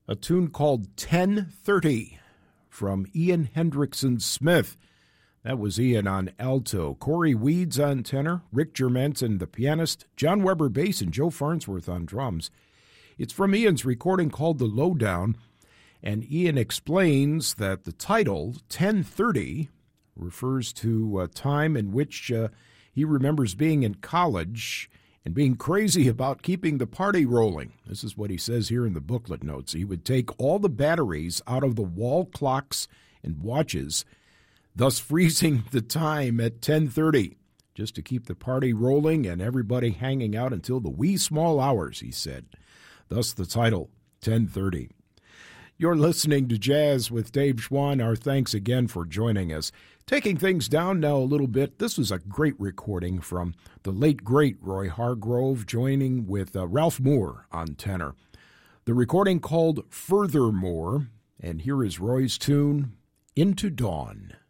A tune called 1030 from Ian Hendrickson Smith. That was Ian on alto, Corey Weeds on tenor, Rick Germanson the pianist, John Weber bass, and Joe Farnsworth on drums. It's from Ian's recording called The Lowdown, and Ian explains that the title, 1030, refers to a time in which he remembers being in college and being crazy about keeping the party rolling. This is what he says here in the booklet notes. He would take all the batteries out of the wall clocks and watches, thus freezing the time at 10:30, just to keep the party rolling and everybody hanging out until the wee small hours, he said. Thus the title, 1030. You're listening to Jazz with Dave Schwann. Our thanks again for joining us. Taking things down now a little bit, this was a great recording from the late, great Roy Hargrove, joining with Ralph Moore on tenor. The recording called Furthermore, and here is Roy's tune, Into Dawn.